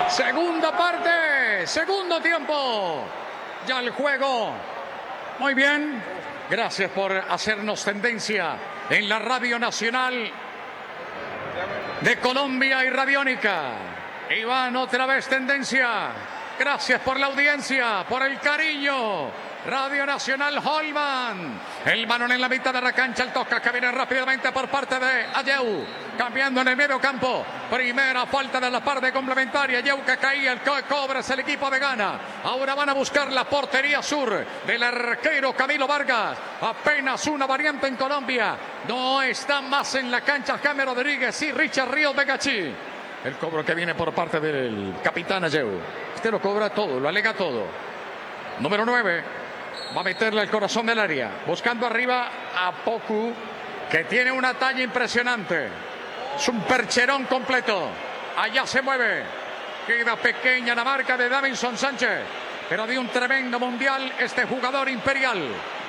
Segunda parte, segundo tiempo. Ya el juego. Muy bien. Gracias por hacernos tendencia en la Radio Nacional de Colombia y Radiónica. Iván, otra vez tendencia. Gracias por la audiencia, por el cariño. Radio Nacional Holman. El balón en la mitad de la cancha. El toca que viene rápidamente por parte de Ayeu. Cambiando en el medio campo. Primera falta de la parte complementaria. Ayeu que caía. El cobra es el equipo de Ghana. Ahora van a buscar la portería sur del arquero Camilo Vargas. Apenas una variante en Colombia. No está más en la cancha Jaime Rodríguez y Richard Ríos Begachí. El cobro que viene por parte del capitán Ayeu. Este lo cobra todo, lo alega todo. Número 9. Va a meterle al corazón del área. Buscando arriba a Poku, que tiene una talla impresionante. Es un percherón completo. Allá se mueve. Queda pequeña la marca de Davinson Sánchez. Pero dio un tremendo mundial este jugador imperial.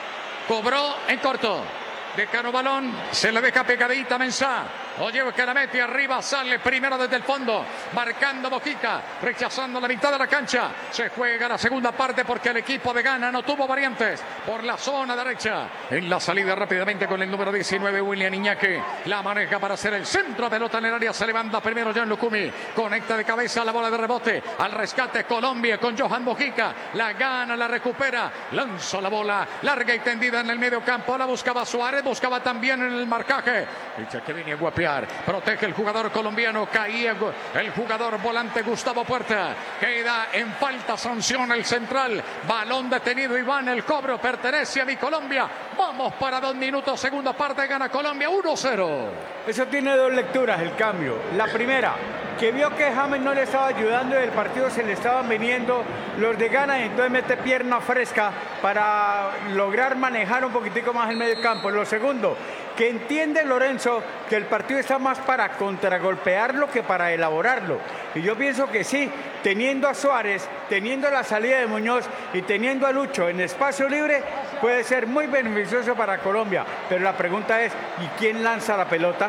Cobró en corto. De Cano balón. Se le deja pegadita a Mensah. Oye, que la mete arriba, sale primero desde el fondo, marcando Mojica, rechazando la mitad de la cancha. Se juega la segunda parte porque el equipo de Ghana no tuvo variantes por la zona derecha. En la salida rápidamente con el número 19, William Iñaki. La maneja para hacer el centro, pelota en el área, se levanta primero John Lukumi. Conecta de cabeza la bola de rebote, al rescate Colombia con Johan Mojica. La gana, la recupera, lanza la bola, larga y tendida en el medio campo. La buscaba Suárez, buscaba también en el marcaje. Dice que viene guapi. Protege el jugador colombiano. Caía el jugador volante Gustavo Puerta. Queda en falta, sanción el central. Balón detenido, Iván. El cobro pertenece a mi Colombia. Vamos para 2 minutos. Segunda parte, gana Colombia 1-0. Eso tiene dos lecturas, el cambio. La primera, que vio que James no le estaba ayudando y el partido se le estaban viniendo los de Ghana, y entonces mete pierna fresca para lograr manejar un poquitico más el medio campo. Lo segundo, que entiende Lorenzo que el partido está más para contragolpearlo que para elaborarlo. Y yo pienso que sí, teniendo a Suárez, teniendo la salida de Muñoz y teniendo a Lucho en espacio libre, puede ser muy beneficioso para Colombia. Pero la pregunta es, ¿y quién lanza la pelota?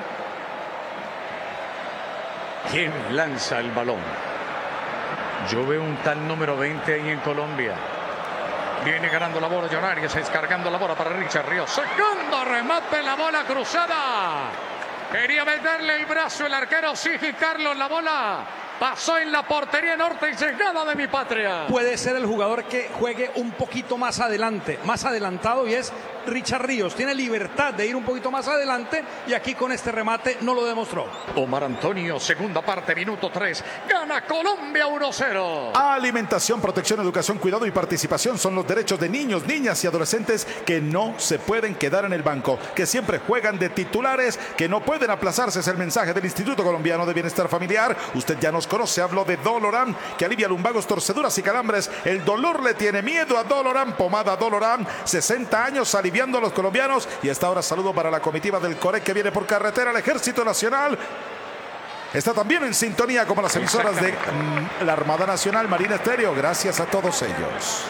¿Quién lanza el balón? Yo veo un tal número 20 ahí en Colombia. Viene ganando la bola John Arias, descargando la bola para Richard Ríos. Segundo remate, la bola cruzada. Quería meterle el brazo el arquero Sigi Carlos. La bola pasó en la portería norte y llegada de mi patria. Puede ser el jugador que juegue un poquito más adelante, más adelantado, y es Richard Ríos. Tiene libertad de ir un poquito más adelante y aquí con este remate no lo demostró. Omar Antonio, segunda parte, minuto 3. Gana Colombia 1-0. Alimentación, protección, educación, cuidado y participación son los derechos de niños, niñas y adolescentes que no se pueden quedar en el banco, que siempre juegan de titulares, que no pueden aplazarse. Es el mensaje del Instituto Colombiano de Bienestar Familiar. Usted ya nos conoce, hablo de Doloran, que alivia lumbagos, torceduras y calambres. El dolor le tiene miedo a Doloran. Pomada Doloran, 60 años aliviando a los colombianos. Y hasta ahora saludo para la comitiva del Corec que viene por carretera al Ejército Nacional. Está también en sintonía como las emisoras de la Armada Nacional, Marina Estéreo. Gracias a todos ellos.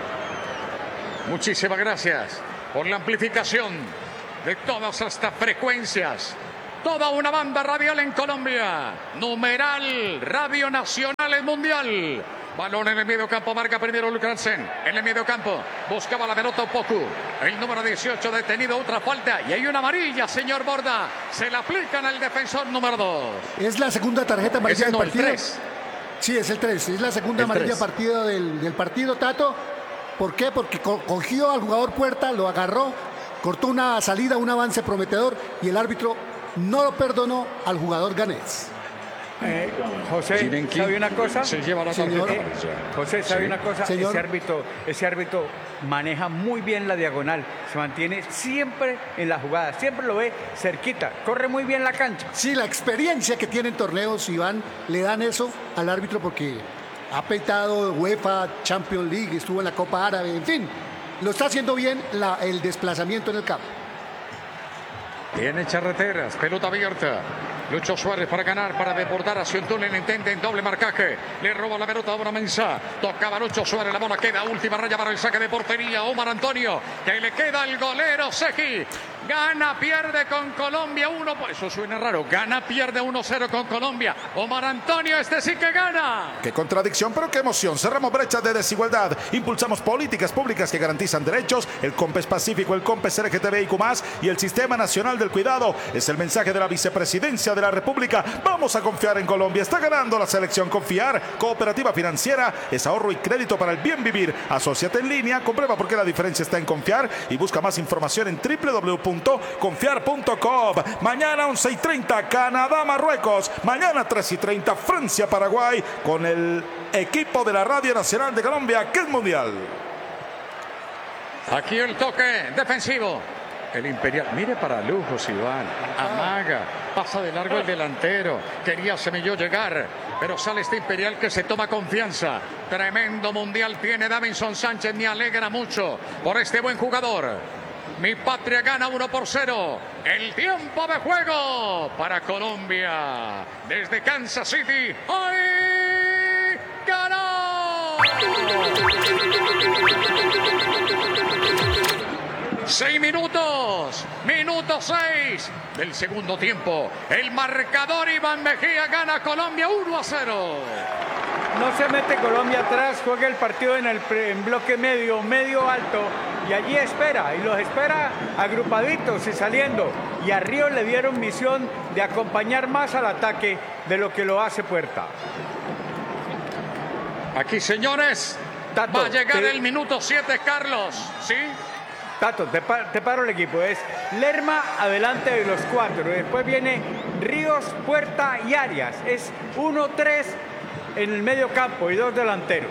Muchísimas gracias por la amplificación de todas estas frecuencias. Toda una banda radial en Colombia. Numeral Radio Nacional Mundial. Balón en el medio campo, marca primero Lucarsen. En el medio campo buscaba la pelota Poku. El número 18 detenido, otra falta. Y hay una amarilla, señor Borda. Se la aplican al defensor número 2. Es la segunda tarjeta amarilla del partido. El 3. Sí, es el 3. Es la segunda amarilla partida del partido, Tato. ¿Por qué? Porque cogió al jugador Puerta, lo agarró, cortó una salida, un avance prometedor y el árbitro no lo perdonó al jugador ganés. José, ¿sabe una cosa? Se lleva la tarjeta. José, ¿sabe una cosa? Señor. Ese árbitro maneja muy bien la diagonal. Se mantiene siempre en la jugada. Siempre lo ve cerquita. Corre muy bien la cancha. Sí, la experiencia que tiene en torneos, Iván, le dan eso al árbitro porque ha petado UEFA, Champions League, estuvo en la Copa Árabe, en fin. Lo está haciendo bien el desplazamiento en el campo. Tiene charreteras, pelota abierta. Lucho Suárez para ganar, para desbordar hacia un túnel, intenta en doble marcaje. Le roba la pelota a Omar Mensah. Tocaba Lucho Suárez, la bola queda última raya para el saque de portería. Omar Antonio, que le queda al golero Seji. Gana, pierde con Colombia 1. Eso suena raro. Gana, pierde 1-0 con Colombia. Omar Antonio, este sí que gana. Qué contradicción, pero qué emoción. Cerramos brechas de desigualdad. Impulsamos políticas públicas que garantizan derechos. El COMPES Pacífico, el COMPES LGTBIQ+, y el Sistema Nacional del Cuidado. Es el mensaje de la Vicepresidencia de la República. Vamos a confiar en Colombia. Está ganando la selección. Confiar. Cooperativa financiera es ahorro y crédito para el bien vivir. Asóciate en línea. Comprueba por qué la diferencia está en confiar y busca más información en www.confiar.com. Mañana 11:30 Canadá-Marruecos. Mañana 3:30 Francia-Paraguay con el equipo de la Radio Nacional de Colombia, que es mundial. Aquí el toque defensivo. El Imperial, mire para lujos, Iván. Amaga, pasa de largo el delantero. Quería Semilló llegar, pero sale este Imperial que se toma confianza. Tremendo mundial tiene Davinson Sánchez. Me alegra mucho por este buen jugador. Mi patria gana 1-0. El tiempo de juego para Colombia. Desde Kansas City. ¡Hoy ganó! 6 minutos. Minuto 6 del segundo tiempo. El marcador Iván Mejía gana Colombia 1-0. No se mete Colombia atrás, juega el partido en bloque medio alto y allí espera, y los espera agrupaditos y saliendo. Y a Ríos le dieron misión de acompañar más al ataque de lo que lo hace Puerta. Aquí, señores, Tato, va a llegar el minuto 7, Carlos, ¿sí? Tato, te paro el equipo. Es Lerma adelante de los 4. Después viene Ríos, Puerta y Arias. Es 1-3 en el medio campo y 2 delanteros.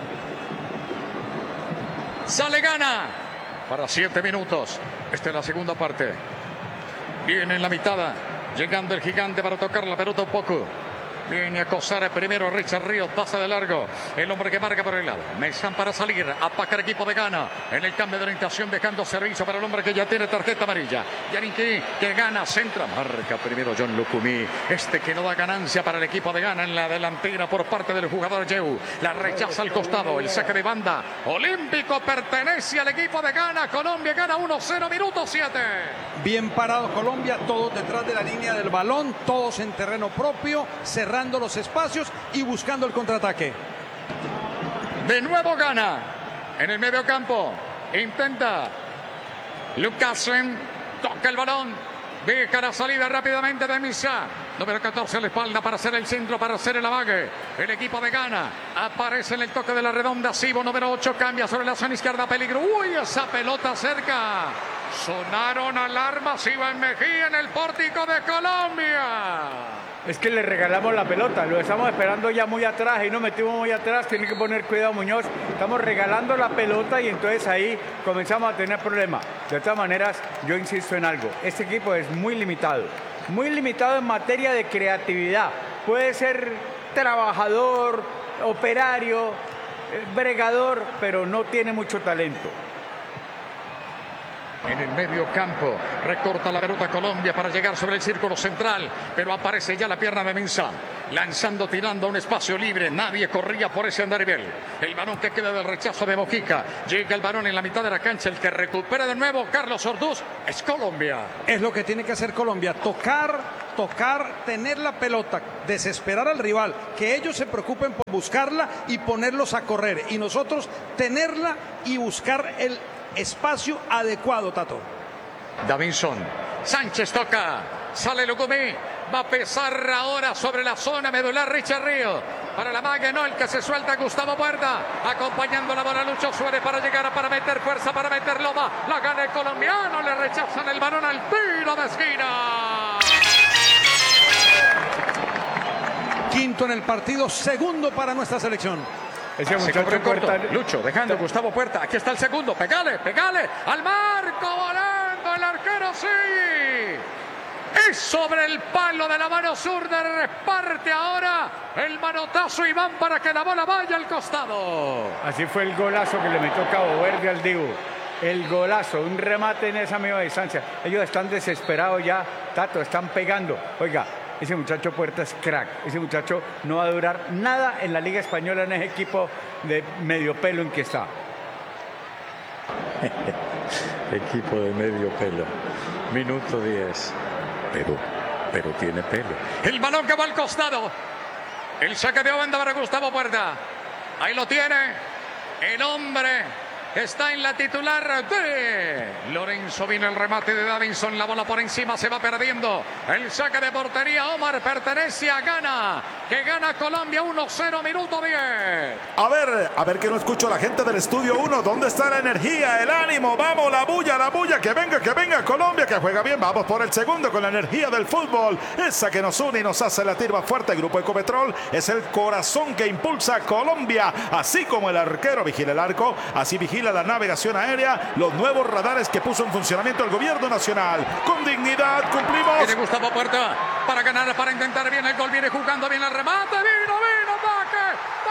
Sale Gana para 7 minutos. Esta es la segunda parte. Viene en la mitad, llegando el gigante para tocar la pelota un poco. Viene a acosar primero Richard Ríos, pasa de largo. El hombre que marca por el lado. Mensah para salir. Ataca el equipo de Ghana. En el cambio de orientación, dejando servicio para el hombre que ya tiene tarjeta amarilla. Yarinki, que gana, centra. Marca primero John Lukumi. Este que no da ganancia para el equipo de Ghana en la delantera por parte del jugador Yeu. La rechaza al costado. El saque de banda olímpico pertenece al equipo de Ghana. Colombia gana 1-0, minuto 7. Bien parado Colombia, todos detrás de la línea del balón, todos en terreno propio, cerrando los espacios y buscando el contraataque. De nuevo Gana en el medio campo. Intenta Lucasen, toca el balón, deja la salida rápidamente de Mensah. Número 14 a la espalda para hacer el centro, para hacer el amague. El equipo de Ghana aparece en el toque de la redonda. Sibo, número 8, cambia sobre la zona izquierda. Peligro. Uy, esa pelota cerca. Sonaron alarmas. Iván Mejía en el pórtico de Colombia. Es que le regalamos la pelota. Lo estamos esperando ya muy atrás y nos metimos muy atrás. Tiene que poner cuidado Muñoz. Estamos regalando la pelota y entonces ahí comenzamos a tener problemas. De todas maneras, yo insisto en algo. Este equipo es muy limitado. Muy limitado en materia de creatividad. Puede ser trabajador, operario, bregador, pero no tiene mucho talento. En el medio campo, recorta la pelota Colombia para llegar sobre el círculo central, pero aparece ya la pierna de Mensah, lanzando, tirando a un espacio libre. Nadie corría por ese andarivel. El balón que queda del rechazo de Mojica. Llega el balón en la mitad de la cancha. El que recupera de nuevo Carlos Orduz es Colombia. Es lo que tiene que hacer Colombia, tocar, tener la pelota, desesperar al rival, que ellos se preocupen por buscarla y ponerlos a correr, y nosotros tenerla y buscar el espacio adecuado, Tato. Davinson Sánchez toca, sale Lukumi, va a pesar ahora sobre la zona medular Richard Ríos. Para la maga, no, el que se suelta Gustavo Puerta, acompañando la bola Lucho Suárez para llegar, para meter fuerza, para meter loma. La gana el colombiano, le rechazan el balón al tiro de esquina. Quinto en el partido, segundo para nuestra selección. Ese Se muchacho Puerta. Lucho dejando Gustavo Puerta. Aquí está el segundo. Pegale al marco, volando el arquero, sí. Es sobre el palo de la mano zurda. Reparte ahora el manotazo Iván para que la bola vaya al costado. Así fue el golazo que le metió Cabo Verde al Dibu. El golazo, un remate en esa misma distancia. Ellos están desesperados ya, Tato, están pegando. Oiga, ese muchacho Puerta es crack. Ese muchacho no va a durar nada en la Liga Española en ese equipo de medio pelo en que está. Equipo de medio pelo. Minuto 10. Pero tiene pelo. El balón que va al costado. El saque de banda para Gustavo Puerta. Ahí lo tiene. El hombre está en la titular de Lorenzo. Vino el remate de Davinson. La bola por encima, se va perdiendo. El saque de portería, Omar, pertenece a Ghana. Que gana Colombia 1-0, minuto 10. A ver que no escucho a la gente del estudio 1. ¿Dónde está la energía, el ánimo? Vamos, la bulla. Que venga Colombia, que juega bien. Vamos por el segundo con la energía del fútbol. Esa que nos une y nos hace latir más fuerte. El Grupo Ecopetrol es el corazón que impulsa a Colombia. Así como el arquero vigila el arco, así vigila la navegación aérea, los nuevos radares que puso en funcionamiento el gobierno nacional. Con dignidad cumplimos. Tiene Gustavo Puerta para ganar, para intentar bien el gol. Viene jugando bien el remate. Vino, ataque,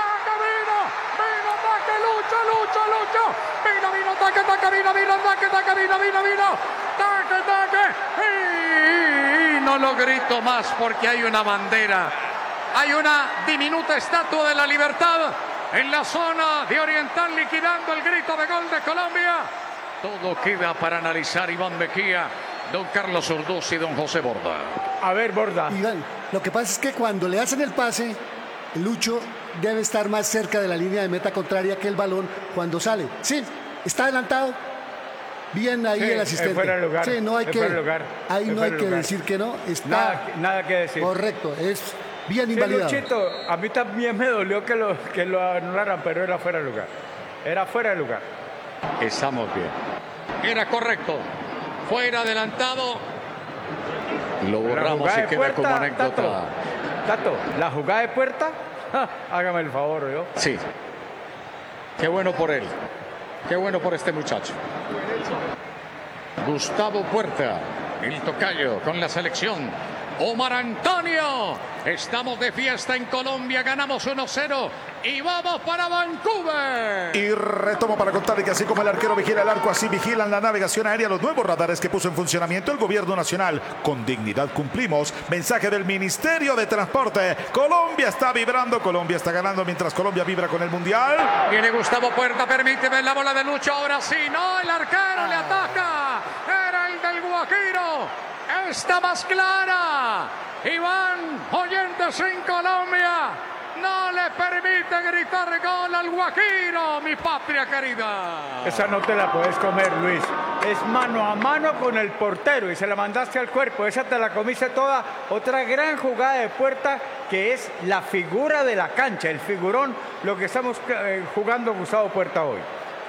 taque. Y no lo grito más porque hay una bandera. Hay una diminuta estatua de la libertad en la zona de Oriental, liquidando el grito de gol de Colombia. Todo queda para analizar. Iván Mejía, don Carlos Orduz y don José Borda. A ver, Borda. Iván, lo que pasa es que cuando le hacen el pase, Lucho debe estar más cerca de la línea de meta contraria que el balón cuando sale. Sí, está adelantado. Bien ahí el asistente. Fuera de lugar. Sí, no hay que, ahí no hay que decir que no. Está nada que decir. Correcto, es bien invalidado. Luchito, a mí también me dolió que lo anularan, pero era fuera de lugar. Era fuera de lugar. Estamos bien. Era correcto. Fuera adelantado. Lo borramos y queda Puerta, como anécdota. Tato, la jugada de Puerta, hágame el favor, ¿yo? Sí. Qué bueno por él. Qué bueno por este muchacho. Gustavo Puerta, el tocayo con la selección. Omar Antonio. Estamos de fiesta en Colombia. Ganamos 1-0 y vamos para Vancouver. Y retomo para contarle que así como el arquero vigila el arco, así vigilan la navegación aérea los nuevos radares que puso en funcionamiento el gobierno nacional. Con dignidad cumplimos. Mensaje del Ministerio de Transporte. Colombia está vibrando, Colombia está ganando mientras Colombia vibra con el Mundial. Viene Gustavo Puerta, permíteme la bola de Lucho. Ahora sí, no, el arquero le ataca. Era el del Guajiro. Está más clara. Iván, oyentes en Colombia, no le permite gritar gol al Guajiro, mi patria querida. Esa no te la puedes comer, Luis. Es mano a mano con el portero y se la mandaste al cuerpo. Esa te la comiste toda. Otra gran jugada de Puerta que es la figura de la cancha, el figurón, lo que estamos jugando Gustavo Puerta hoy.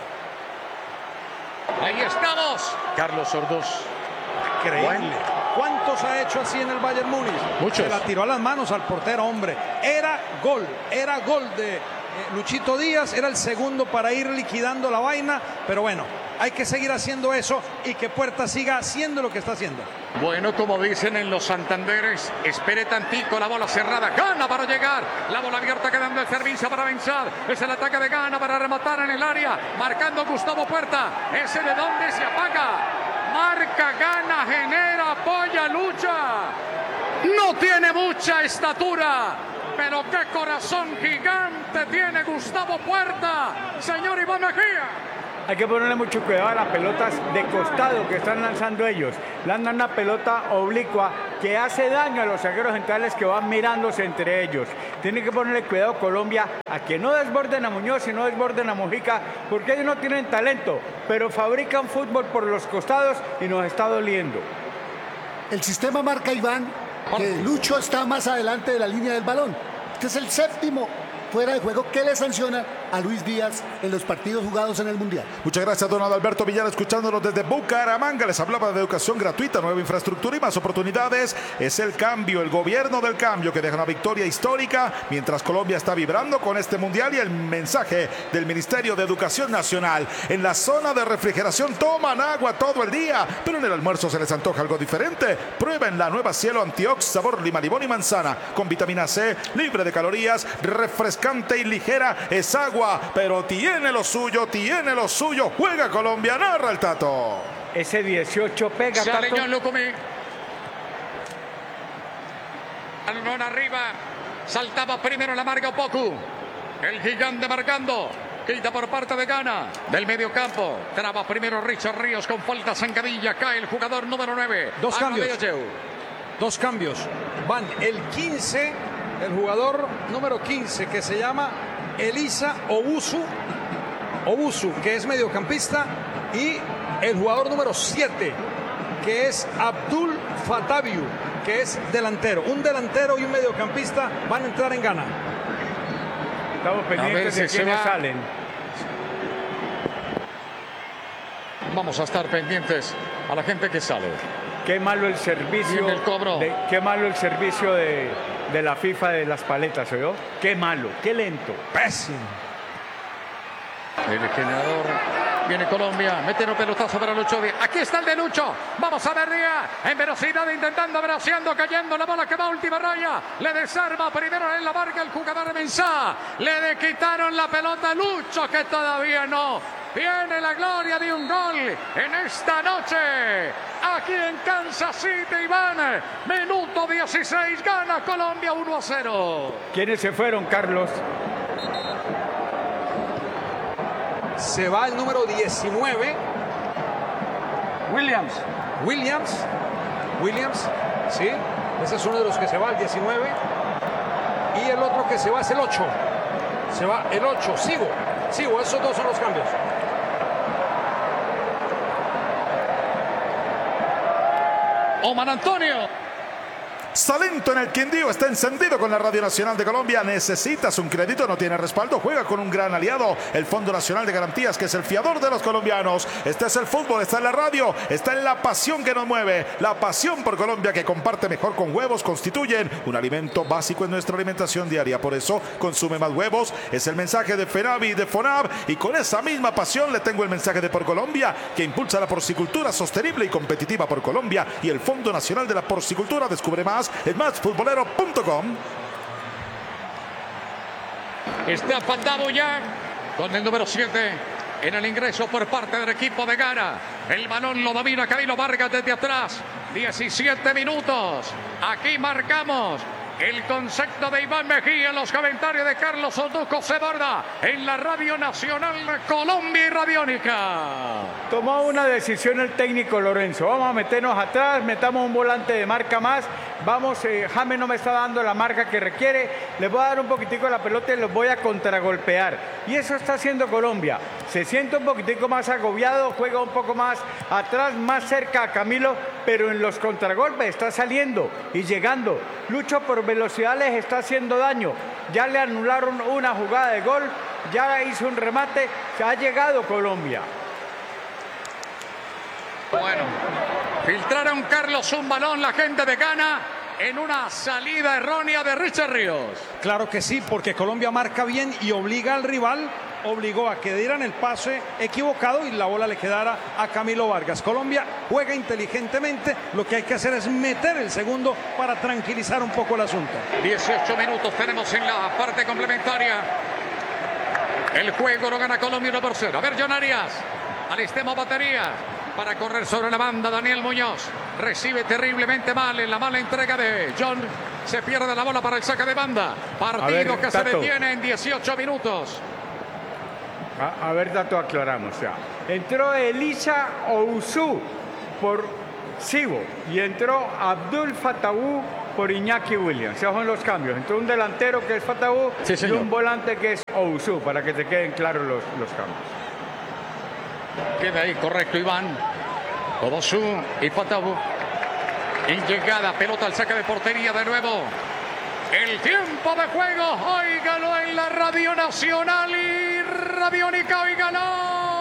Ahí estamos. Carlos Orduz. Increíble. Bueno. ¿Cuántos ha hecho así en el Bayern Múnich? Muchos. Se la tiró a las manos al portero, hombre. Era gol de Luchito Díaz. Era el segundo para ir liquidando la vaina. Pero bueno, hay que seguir haciendo eso y que Puerta siga haciendo lo que está haciendo. Bueno, como dicen en los Santanderes, espere tantico, la bola cerrada, Gana para llegar, la bola abierta quedando el servicio para avanzar, es el ataque de Gana para rematar en el área, marcando Gustavo Puerta, ese de donde se apaga, marca, Gana, genera, apoya, lucha, no tiene mucha estatura, pero qué corazón gigante tiene Gustavo Puerta, señor Iván Mejía. Hay que ponerle mucho cuidado a las pelotas de costado que están lanzando ellos. Lanzan una pelota oblicua que hace daño a los zagueros centrales que van mirándose entre ellos. Tiene que ponerle cuidado Colombia a que no desborden a Muñoz y no desborden a Mojica, porque ellos no tienen talento, pero fabrican fútbol por los costados y nos está doliendo. El sistema marca, Iván, que Lucho está más adelante de la línea del balón. Este es el séptimo fuera de juego que le sanciona a Luis Díaz en los partidos jugados en el Mundial. Muchas gracias, don Adalberto Villar, escuchándonos desde Bucaramanga. Les hablaba de educación gratuita, nueva infraestructura y más oportunidades. Es el cambio, el gobierno del cambio que deja una victoria histórica mientras Colombia está vibrando con este Mundial, y el mensaje del Ministerio de Educación Nacional. En la zona de refrigeración toman agua todo el día, pero en el almuerzo se les antoja algo diferente. Prueben la nueva Cielo Antiox, sabor lima, limón y manzana, con vitamina C, libre de calorías, refrescante y ligera. Es agua, pero tiene lo suyo, Juega Colombia, narra el Tato. Ese 18 pega, Sale Tato. John Lucumí. Balón arriba. Saltaba primero la marca Opoku. El gigante marcando. Quita por parte de Ghana. Del medio campo. Traba primero Richard Ríos con falta zancadilla. Cae el jugador número 9. Dos cambios. Van el 15, el jugador número 15 que se llama Elisa Owusu, que es mediocampista, y el jugador número 7, que es Abdul Fatabiu, que es delantero. Un delantero y un mediocampista van a entrar en Ghana. Estamos pendientes de quiénes salen. Vamos a estar pendientes a la gente que sale. Qué malo el servicio. El cobro. Qué malo el servicio de la FIFA de las paletas, ¿oyó? Qué malo, qué lento. Pésimo. El generador. Viene Colombia, mete un pelotazo para Lucho Díaz. Aquí está el de Lucho. Vamos a ver Díaz en velocidad, intentando, braceando, cayendo la bola que va a última raya. Le desarma primero en la marca el jugador Mensah. Le quitaron la pelota a Lucho, que todavía no. Viene la gloria de un gol en esta noche. Aquí en Kansas City, Iván. Minuto 16, gana Colombia 1-0. ¿Quiénes se fueron, Carlos? Se va el número 19. Williams, sí. Ese es uno de los que se va, el 19. Y el otro que se va es el 8. Se va el 8. Sigo. Esos dos son los cambios. Omar Antonio. Salento en el Quindío está encendido con la Radio Nacional de Colombia. Necesitas un crédito, no tiene respaldo, juega con un gran aliado, el Fondo Nacional de Garantías, que es el fiador de los colombianos. Este es el fútbol, está en la radio, está en la pasión que nos mueve, la pasión por Colombia, que comparte mejor con huevos, constituyen un alimento básico en nuestra alimentación diaria. Por eso consume más huevos. Es el mensaje de FENAVI y de FONAV, y con esa misma pasión le tengo el mensaje de Por Colombia, que impulsa la porcicultura sostenible y competitiva por Colombia, y el Fondo Nacional de la Porcicultura. Descubre más en másfutbolero.com. Está Fatabu ya con el número 7 en el ingreso por parte del equipo de Ghana. El balón lo domina Camilo Vargas desde atrás. 17 minutos. Aquí marcamos el concepto de Iván Mejía. En los comentarios de Carlos Oduco se borda en la Radio Nacional Colombia y Radiónica. Tomó una decisión el técnico Lorenzo. Vamos a meternos atrás, metamos un volante de marca más. Vamos, James no me está dando la marca que requiere. Les voy a dar un poquitico la pelota y los voy a contragolpear. Y eso está haciendo Colombia. Se siente un poquitico más agobiado, juega un poco más atrás, más cerca a Camilo, pero en los contragolpes está saliendo y llegando. Lucho por velocidad les está haciendo daño. Ya le anularon una jugada de gol, ya hizo un remate, se ha llegado Colombia. Bueno, filtraron Carlos un balón la gente de Ghana en una salida errónea de Richard Ríos. Claro que sí, porque Colombia marca bien y obliga al rival, obligó a que dieran el pase equivocado y la bola le quedara a Camilo Vargas. Colombia juega inteligentemente, lo que hay que hacer es meter el segundo para tranquilizar un poco el asunto. 18 minutos tenemos en la parte complementaria. El juego lo gana Colombia 1-0. A ver, John Arias, alistemos batería para correr sobre la banda. Daniel Muñoz recibe terriblemente mal en la mala entrega de John. Se pierde la bola para el saque de banda. Partido que se detiene en 18 minutos. A ver, Tato, aclaramos ya. Entró Elisa Owusu por Sibo y entró Abdul Fatabu por Iñaki Williams. Esos son los cambios. Entró un delantero que es Fatabu, sí, y un volante que es Owusu, para que te queden claros los cambios. Queda ahí correcto, Iván. Owusu y Fatabu. En llegada, pelota al saque de portería de nuevo. El tiempo de juego, óigalo en la Radio Nacional y Radiónica, óigalo.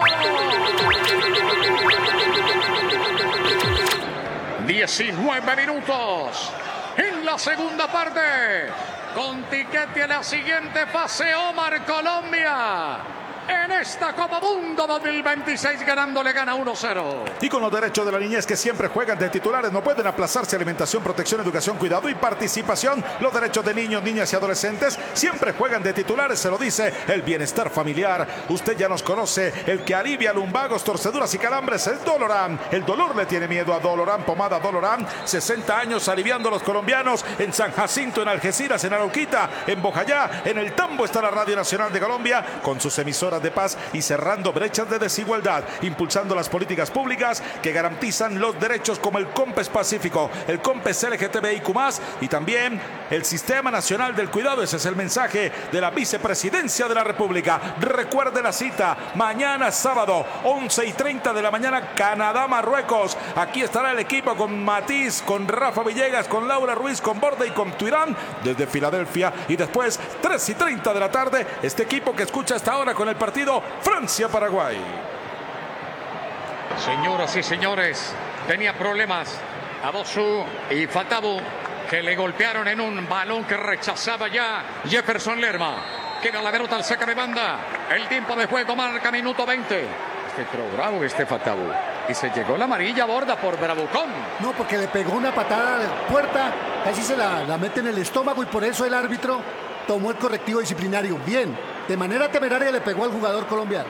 19 minutos en la segunda parte. Con tiquete a la siguiente fase, Omar, Colombia. en esta Copa Mundo 2026, ganándole gana 1-0. Y con los derechos de la niñez que siempre juegan de titulares, no pueden aplazarse. Alimentación, protección, educación, cuidado y participación. Los derechos de niños, niñas y adolescentes siempre juegan de titulares, se lo dice el Bienestar Familiar. Usted ya nos conoce, el que alivia lumbagos, torceduras y calambres es Doloran. El dolor le tiene miedo a Doloran, pomada Doloran. 60 años aliviando a los colombianos en San Jacinto, en Algeciras, en Arauquita, en Bojayá, en el Tambo está la Radio Nacional de Colombia con sus emisoras de paz y cerrando brechas de desigualdad, impulsando las políticas públicas que garantizan los derechos como el COMPES Pacífico, el COMPES LGTBIQ+, y también el Sistema Nacional del Cuidado. Ese es el mensaje de la Vicepresidencia de la República. Recuerde la cita, mañana sábado, 11:30 de la mañana, Canadá, Marruecos. Aquí estará el equipo con Matiz, con Rafa Villegas, con Laura Ruiz, con Borde y con Tuirán desde Filadelfia. Y después, 3:30 de la tarde, este equipo que escucha hasta ahora con el partido Francia-Paraguay. Señoras y señores, tenía problemas Abosu y Fatabu, que le golpearon en un balón que rechazaba ya Jefferson Lerma. Queda la pelota al saca de banda. El tiempo de juego marca minuto 20. Entró bravo este Fatabu y se llegó la amarilla borda por bravucón. No, porque le pegó una patada de puerta, casi se la mete en el estómago y por eso el árbitro tomó el correctivo disciplinario. Bien, de manera temeraria le pegó al jugador colombiano.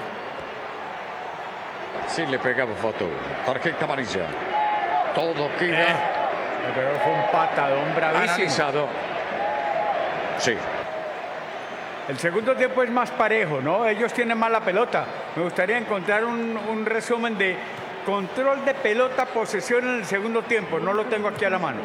Sí, le pegaba Fatabu. Tarjeta amarilla. Todo queda Pero fue un patadón bravísimo. analizado. Sí. El segundo tiempo es más parejo, ¿no? Ellos tienen más la pelota. Me gustaría encontrar un resumen de control de pelota, posesión en el segundo tiempo. No lo tengo aquí a la mano.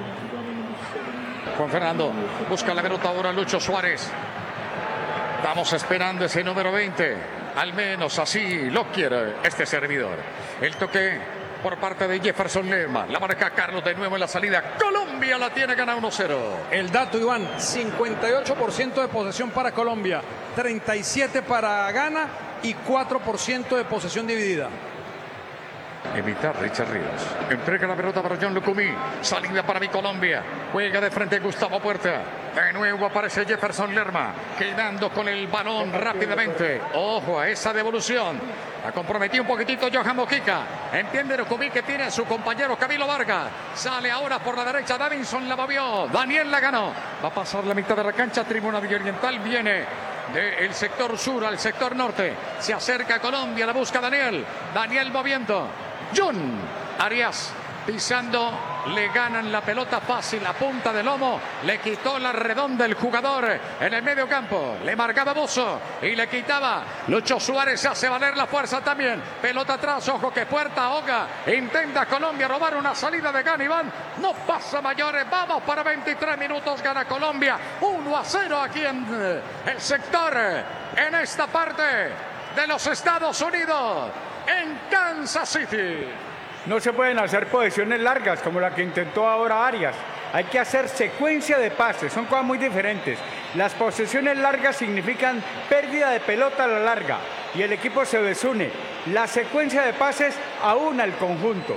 Juan Fernando busca la pelota ahora Lucho Suárez. Estamos esperando ese número 20. Al menos así lo quiere este servidor. El toque por parte de Jefferson Lerma. La marca Carlos de nuevo en la salida. Colombia la tiene, gana 1-0. El dato, Iván, 58% de posesión para Colombia, 37% para Ghana y 4% de posesión dividida. Evitar Richard Ríos. Entrega la pelota para John Lucumí. Salida para mi Colombia. Juega de frente Gustavo Puerta. De nuevo aparece Jefferson Lerma. Quedando con el balón rápidamente. Ojo a esa devolución. La comprometió un poquitito Johan Mojica. Entiende Lucumí que tiene a su compañero Camilo Vargas. Sale ahora por la derecha. Davinson la movió. Daniel la ganó. Va a pasar la mitad de la cancha. Tribuna de Oriental viene del sector sur al sector norte. Se acerca a Colombia. La busca Daniel. Daniel moviendo. John Arias pisando, le ganan la pelota fácil, a punta de lomo, le quitó la redonda el jugador en el medio campo, le marcaba Bozo y le quitaba. Lucho Suárez hace valer la fuerza también, pelota atrás, ojo que Puerta ahoga, intenta Colombia robar una salida de Ghana, Iván, no pasa mayores, vamos para 23 minutos, gana Colombia, 1-0 aquí en el sector, en esta parte de los Estados Unidos, en Kansas City. No se pueden hacer posesiones largas como la que intentó ahora Arias. Hay que hacer secuencia de pases, son cosas muy diferentes. Las posesiones largas significan pérdida de pelota a la larga y el equipo se desune. La secuencia de pases aúna el conjunto.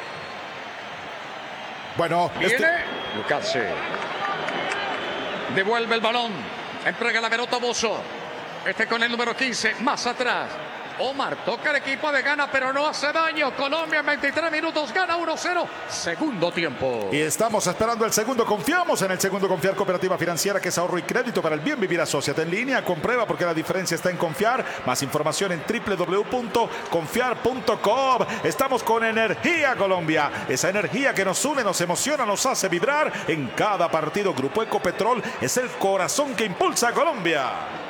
Bueno, Viene Lucas. Devuelve el balón. Entrega la pelota a Bozo. Con el número 15, más atrás. Omar toca el equipo de Ghana, pero no hace daño. Colombia en 23 minutos gana 1-0. Segundo tiempo. Y estamos esperando el segundo. Confiamos en el segundo. Confiar Cooperativa Financiera, que es ahorro y crédito para el bien vivir. Asóciate en línea. Comprueba porque la diferencia está en confiar. Más información en www.confiar.com. Estamos con Energía Colombia. Esa energía que nos une, nos emociona, nos hace vibrar en cada partido. Grupo Ecopetrol es el corazón que impulsa a Colombia.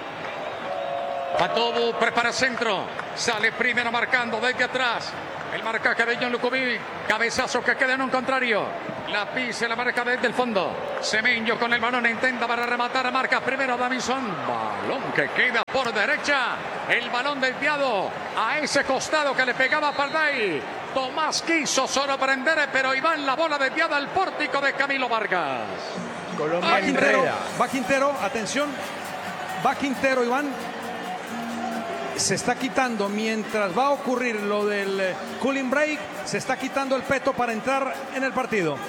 Fatabu prepara centro. Sale primero marcando desde atrás. El marcaje de John Lucumí. Cabezazo que queda en un contrario. La pisa, la marca desde el fondo. Semenyo con el balón intenta para rematar. Marca primero Davinson. Balón que queda por derecha. El balón desviado a ese costado que le pegaba a Parday. Tomás quiso sorprender, pero Iván la bola desviada al pórtico de Camilo Vargas. Colombia Va Quintero, atención. Va Quintero, Iván. Se está quitando, mientras va a ocurrir lo del cooling break, se está quitando el peto para entrar en el partido.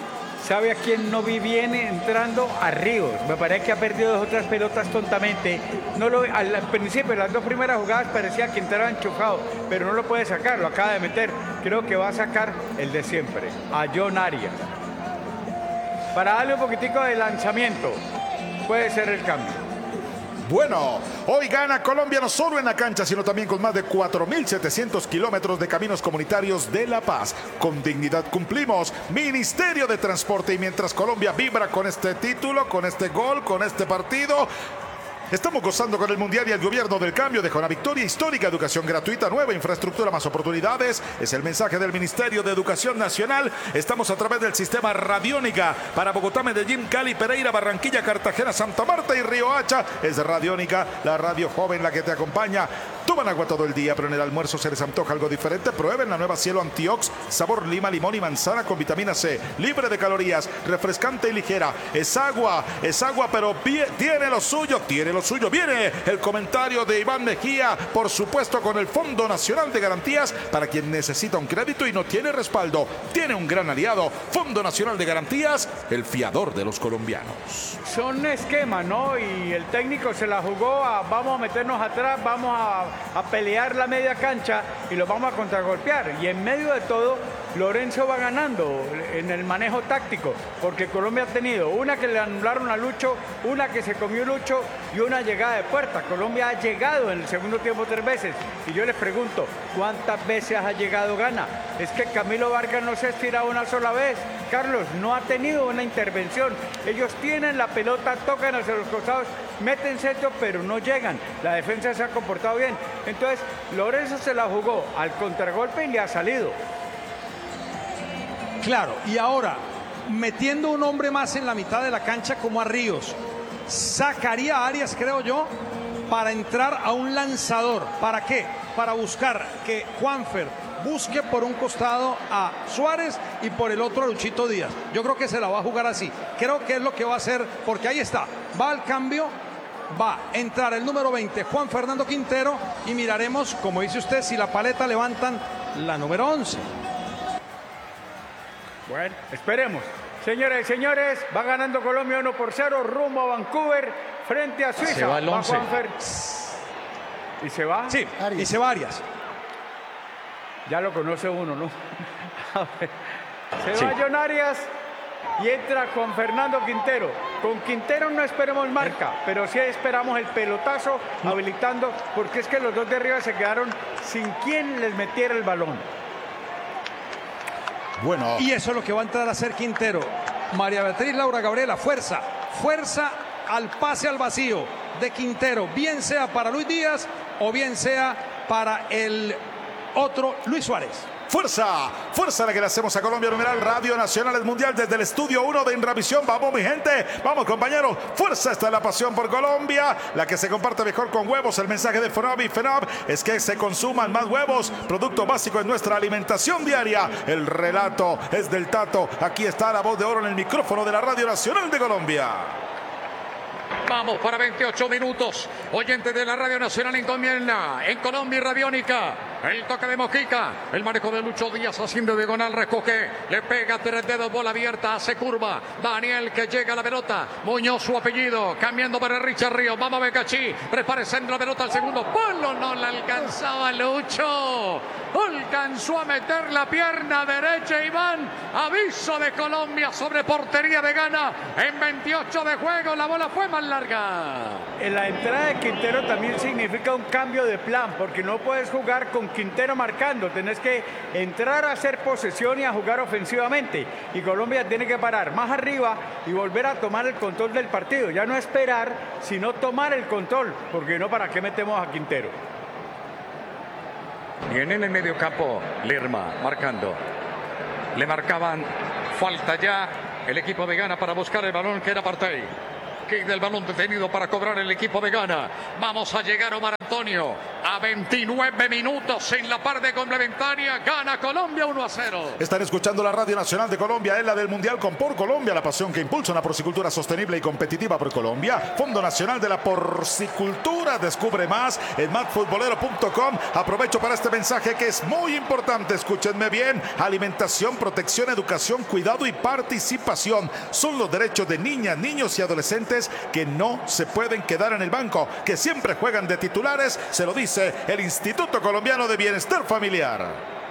¿Sabe a quién no vi bien entrando? A Ríos. Me parece que ha perdido 2 o 3 pelotas tontamente. Al principio, las 2 primeras jugadas parecía que entraba enchufado, pero no lo puede sacar, lo acaba de meter. Creo que va a sacar el de siempre, a John Arias. Para darle un poquitico de lanzamiento, puede ser el cambio. Bueno, hoy gana Colombia no solo en la cancha, sino también con más de 4.700 kilómetros de caminos comunitarios de La Paz. Con dignidad cumplimos. Ministerio de Transporte. Y mientras Colombia vibra con este título, con este gol, con este partido, estamos gozando con el Mundial y el gobierno del cambio deja una victoria histórica. Educación gratuita, nueva infraestructura, más oportunidades. Es el mensaje del Ministerio de Educación Nacional. Estamos a través del sistema Radiónica para Bogotá, Medellín, Cali, Pereira, Barranquilla, Cartagena, Santa Marta y Riohacha. Es Radiónica, la radio joven, la que te acompaña. Toman agua todo el día, pero en el almuerzo se les antoja algo diferente. Prueben la nueva Cielo Antiox, sabor lima, limón y manzana con vitamina C, libre de calorías, refrescante y ligera. Es agua, pero tiene lo suyo. Viene el comentario de Iván Mejía, por supuesto con el Fondo Nacional de Garantías para quien necesita un crédito y no tiene respaldo. Tiene un gran aliado, Fondo Nacional de Garantías, el fiador de los colombianos. Son esquemas, ¿no? Y el técnico se la jugó a vamos a meternos atrás, vamos a pelear la media cancha y lo vamos a contragolpear. Y en medio de todo, Lorenzo va ganando en el manejo táctico, porque Colombia ha tenido una que le anularon a Lucho, una que se comió Lucho y una llegada de puerta. Colombia ha llegado en el segundo tiempo 3 veces. Y yo les pregunto, ¿cuántas veces ha llegado Gana? Es que Camilo Vargas no se ha estirado una sola vez. Carlos, no ha tenido una intervención. Ellos tienen la pelota, tocan hacia los costados, meten centro, pero no llegan. La defensa se ha comportado bien. Entonces, Lorenzo se la jugó al contragolpe y le ha salido. Claro, y ahora, metiendo un hombre más en la mitad de la cancha como a Ríos, sacaría a Arias, creo yo, para entrar a un lanzador. ¿Para qué? Para buscar que Juanfer busque por un costado a Suárez y por el otro a Luchito Díaz. Yo creo que se la va a jugar así. Creo que es lo que va a hacer, porque ahí está. Va al cambio, va a entrar el número 20, Juan Fernando Quintero, y miraremos, como dice usted, si la paleta levantan la número 11. Bueno, esperemos. Señores y señores, va ganando Colombia 1-0 rumbo a Vancouver frente a Suiza. Se va el 11. ¿Y se va? Sí, Arias. y se va Arias. Ya lo conoce uno, ¿no? Se Sí. va John Arias y entra Juan Fernando Quintero. Con Quintero no esperemos marca, pero sí esperamos el pelotazo habilitando, porque es que los dos de arriba se quedaron sin quien les metiera el balón. Bueno, Y eso es lo que va a entrar a hacer Quintero. María Beatriz Laura Gabriela, fuerza al pase al vacío de Quintero, bien sea para Luis Díaz o bien sea para el otro Luis Suárez. fuerza la que le hacemos a Colombia. Numeral Radio Nacional Mundial desde el estudio 1 de Inravisión. Vamos, mi gente, vamos, compañeros. Fuerza, esta es la pasión por Colombia, la que se comparte mejor con huevos. El mensaje de FENOB y FENOB es que se consuman más huevos, producto básico en nuestra alimentación diaria. El relato es del Tato. Aquí está la voz de oro en el micrófono de la Radio Nacional de Colombia. Vamos para 28 minutos. Oyente de la Radio Nacional en Colombia y Radiónica. El toque de Mojica. El manejo de Lucho Díaz haciendo diagonal. Recoge. Le pega 3 dedos. Bola abierta. Hace curva. Daniel que llega a la pelota. Muñoz su apellido. Cambiando para Richard Ríos. Vamos a Becachí. Prepara el centro. La pelota al segundo. Polo no la alcanzaba Lucho. Alcanzó a meter la pierna derecha Iván. Aviso de Colombia sobre portería de Ghana. En 28 de juego. La bola fue más larga. En la entrada de Quintero también significa un cambio de plan, porque no puedes jugar con Quintero marcando, tenés que entrar a hacer posesión y a jugar ofensivamente, y Colombia tiene que parar más arriba y volver a tomar el control del partido, ya no esperar, sino tomar el control, porque no, ¿para qué metemos a Quintero? Viene en el medio campo Lerma marcando. Le marcaban falta ya el equipo de Ghana para buscar el balón que era Partey. Queda el balón detenido para cobrar el equipo de Ghana. Vamos a llegar, Omar Antonio, a 29 minutos en la parte complementaria. Gana Colombia 1-0. Están escuchando la Radio Nacional de Colombia, es la del Mundial con Por Colombia, la pasión que impulsa una porcicultura sostenible y competitiva por Colombia. Fondo Nacional de la Porcicultura. Descubre más en madfutbolero.com. Aprovecho para este mensaje que es muy importante. Escúchenme bien. Alimentación, protección, educación, cuidado y participación son los derechos de niñas, niños y adolescentes que no se pueden quedar en el banco, que siempre juegan de titulares. Se lo dice el Instituto Colombiano de Bienestar Familiar.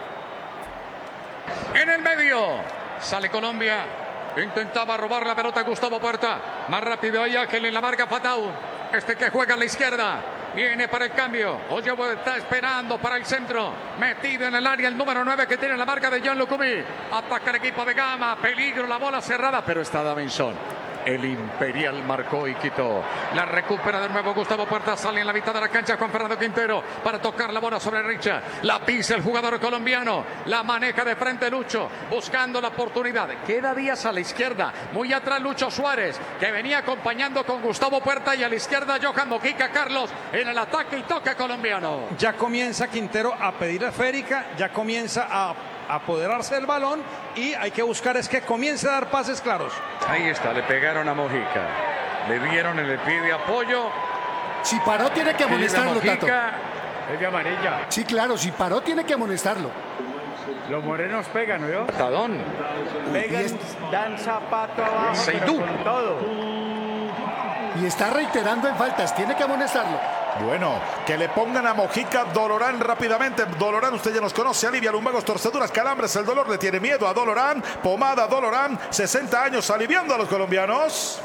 En el medio sale Colombia. Intentaba robar la pelota Gustavo Puerta. Más rápido hay Ángel en la marca Fatau. Este que juega a la izquierda. Viene para el cambio. Oyevo está esperando para el centro. Metido en el área el número 9 que tiene la marca de John Lucumí. Ataca el equipo de Gama. Peligro, la bola cerrada, pero está Davinson. El Imperial marcó y quitó. La recupera de nuevo Gustavo Puerta. Sale en la mitad de la cancha Juan Fernando Quintero para tocar la bola sobre Richa. La pisa el jugador colombiano. La maneja de frente Lucho. Buscando la oportunidad. Queda Díaz a la izquierda. Muy atrás Lucho Suárez, que venía acompañando con Gustavo Puerta. Y a la izquierda Johan Mojica Carlos en el ataque y toque colombiano. Ya comienza Quintero a pedir esférica. Ya comienza a apoderarse del balón y hay que buscar es que comience a dar pases claros. Ahí está, le pegaron a Mojica, le dieron el pie de apoyo. Si paró tiene que amonestarlo, Tato. Es de amarilla. Sí, claro, si paró tiene que amonestarlo. Los morenos pegan, ¿no? Tadón. Pegan, dan zapato abajo, Seydou. pero con todo. Y está reiterando en faltas, tiene que amonestarlo. Bueno, que le pongan a Mojica Dolorán rápidamente. Dolorán, usted ya nos conoce, alivia lumbagos, torceduras, calambres, el dolor le tiene miedo a Dolorán. Pomada Dolorán, 60 años aliviando a los colombianos.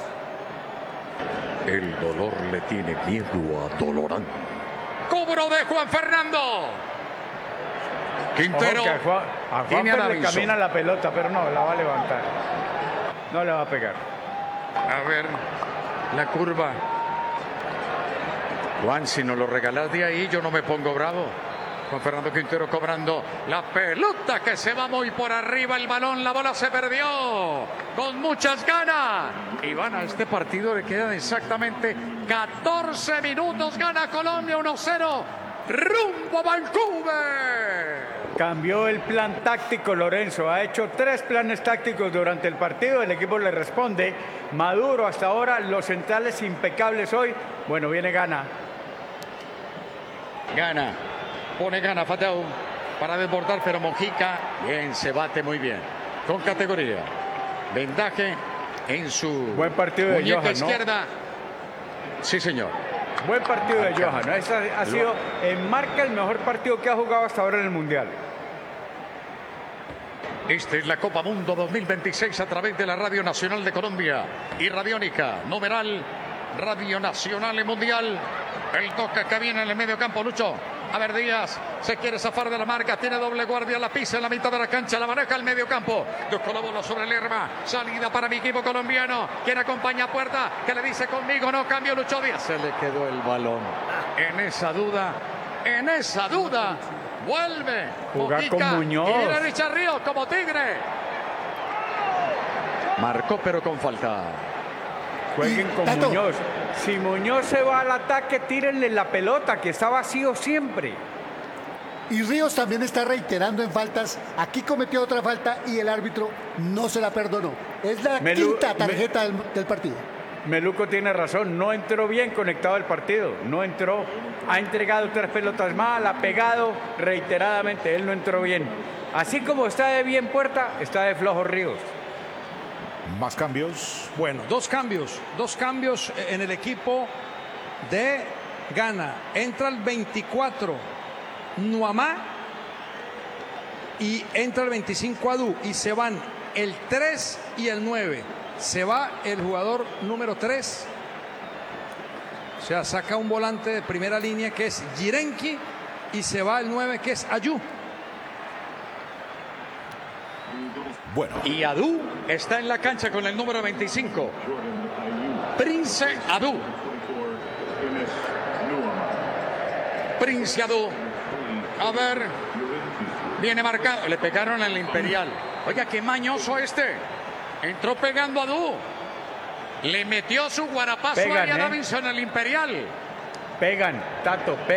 El dolor le tiene miedo a Dolorán. Cobro de Juan Fernando. Quintero. Ojo, que a Juan le camina la pelota, pero no, la va a levantar. No le va a pegar. A ver, la curva. Juan, si no lo regalas de ahí, yo no me pongo bravo. Juan Fernando Quintero cobrando la pelota que se va muy por arriba el balón. La bola se perdió con muchas ganas. Y van a este partido le quedan exactamente 14 minutos. Gana Colombia 1-0. Rumbo a Vancouver. Cambió el plan táctico Lorenzo. Ha hecho 3 planes tácticos durante el partido. El equipo le responde. Maduro hasta ahora. Los centrales impecables hoy. Bueno, viene Ghana. Gana. Pone Gana Fatau para desbordar, pero Mojica bien, se bate muy bien. Con categoría. Vendaje en su buen partido de muñeca Johan, izquierda. ¿No? Sí, señor. Buen partido de Johan. Ese ha sido en marca el mejor partido que ha jugado hasta ahora en el Mundial. Esta es la Copa Mundo 2026 a través de la Radio Nacional de Colombia y Radiónica. Numeral Radio Nacional y Mundial. El toque que viene en el medio campo, Lucho. A ver, Díaz se quiere zafar de la marca, tiene doble guardia, la pisa en la mitad de la cancha, la maneja al medio campo. Buscó la bola sobre el Lerma, salida para mi equipo colombiano. Quien acompaña a Puerta, que le dice conmigo, no cambio, Lucho Díaz. Se le quedó el balón. En esa duda, vuelve. Jugar Mojica, con Muñoz. Y viene Richard Ríos como tigre. Marcó, pero con falta. Jueguen con Tato. Muñoz. Si Muñoz se va al ataque, tírenle la pelota, que está vacío siempre. Y Ríos también está reiterando en faltas. Aquí cometió otra falta y el árbitro no se la perdonó. Es la quinta tarjeta del partido. Meluco tiene razón, no entró bien conectado al partido, no entró, ha entregado 3 pelotas mal, ha pegado reiteradamente, él no entró bien. Así como está de bien Puerta, está de flojo Ríos. Más cambios. Bueno, dos cambios en el equipo de Ghana. Entra el 24 Nuamá y entra el 25 Adu y se van el 3 y el 9. Se va el jugador número 3. O sea, saca un volante de primera línea que es Yirenki y se va el 9 que es Ayú. Bueno. Y Adu está en la cancha con el número 25. Prince Adu. Prince Adu. A ver. Viene marcado. Le pegaron al Imperial. Oiga, qué mañoso este. Entró pegando a Adu. Le metió su guarapazo Pegan, ahí a Davinson, el Imperial. Pegan, Tato, pegan.